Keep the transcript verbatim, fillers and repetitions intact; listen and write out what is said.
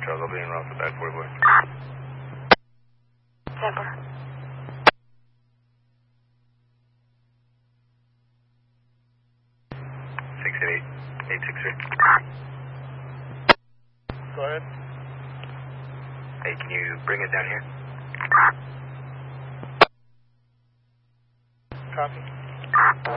Charles, I'll be in Ross back for you. Temper. six eight eight, eight six three. Go ahead. Hey, can you bring it down here? Copy.